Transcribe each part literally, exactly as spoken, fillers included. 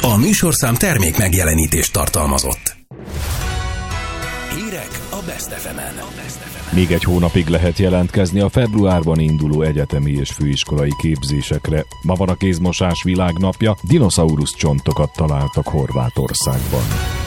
A műsorszám termék megjelenítést tartalmazott. Hírek a Best ef emen. Még egy hónapig lehet jelentkezni a februárban induló egyetemi és főiskolai képzésekre. Ma van a kézmosás világnapja, dinoszaurusz csontokat találtak Horvátországban.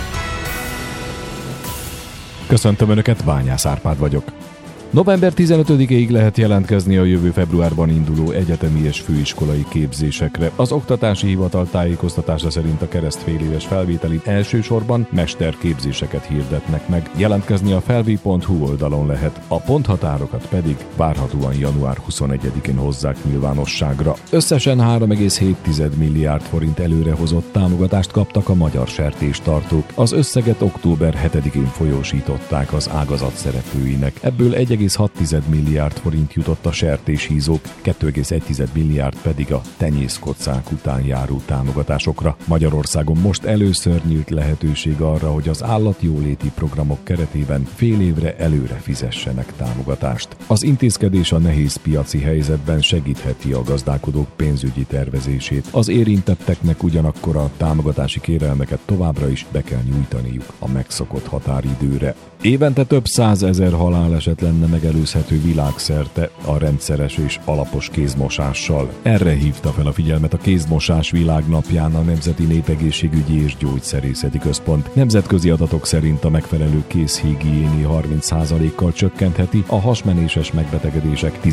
Köszöntöm Önöket, Bányász Árpád vagyok. november tizenötödikéig lehet jelentkezni a jövő februárban induló egyetemi és főiskolai képzésekre. Az Oktatási Hivatal tájékoztatása szerint a keresztféléves felvételin elsősorban mesterképzéseket hirdetnek meg. Jelentkezni a felvi pont hu oldalon lehet, a ponthatárokat pedig várhatóan január huszonegyedikén hozzák nyilvánosságra. Összesen három egész hét milliárd forint előrehozott támogatást kaptak a magyar sertéstartók. Az összeget október hetedikén folyósították az ágazat szereplőinek. Ebből egy egész hat milliárd forint jutott a sertéshízók, két egész egy milliárd pedig a tenyészkocák után járó támogatásokra. Magyarországon most először nyílt lehetőség arra, hogy az állatjóléti programok keretében fél évre előre fizessenek támogatást. Az intézkedés a nehéz piaci helyzetben segítheti a gazdálkodók pénzügyi tervezését. Az érintetteknek ugyanakkor a támogatási kérelmeket továbbra is be kell nyújtaniuk a megszokott határidőre. Évente több százezer haláleset lenne megelőzhető világszerte a rendszeres és alapos kézmosással. Erre hívta fel a figyelmet a Kézmosás világnapján a Nemzeti Népegészségügyi és Gyógyszerészeti Központ. Nemzetközi adatok szerint a megfelelő kézhigiéni harminc százalékkal csökkentheti a hasmenéses megbetegedések